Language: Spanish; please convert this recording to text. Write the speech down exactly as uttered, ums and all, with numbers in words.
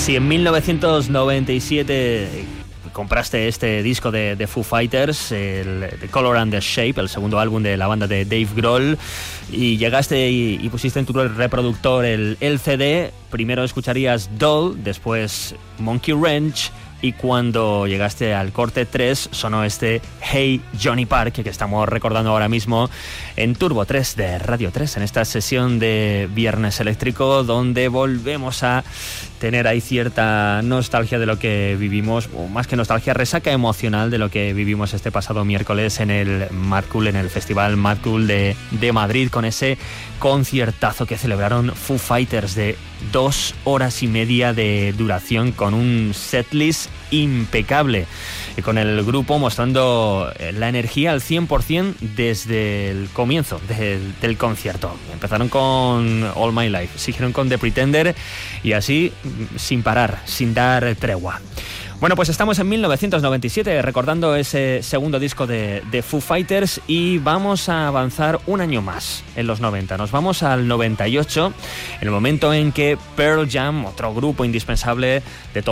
Si en mil novecientos noventa y siete compraste este disco de, de Foo Fighters, el The Color and the Shape, el segundo álbum de la banda de Dave Grohl, y llegaste y, y pusiste en tu reproductor el L C D, primero escucharías Doll, después Monkey Wrench, y cuando llegaste al corte tres sonó este Hey Johnny Park, que estamos recordando ahora mismo en Turbo tres de Radio tres, en esta sesión de Viernes Eléctrico, donde volvemos a tener ahí cierta nostalgia de lo que vivimos, o más que nostalgia, resaca emocional de lo que vivimos este pasado miércoles en el Mad Cool, en el Festival Mad Cool de, de Madrid, con ese conciertazo que celebraron Foo Fighters de dos horas y media de duración, con un setlist impecable y con el grupo mostrando la energía al cien por ciento desde el comienzo del, del concierto. Empezaron con All My Life, siguieron con The Pretender y así sin parar, sin dar tregua. Bueno, pues estamos en mil novecientos noventa y siete recordando ese segundo disco de, de Foo Fighters, y vamos a avanzar un año más en los noventa. Nos vamos al noventa y ocho, en el momento en que Pearl Jam, otro grupo indispensable de todo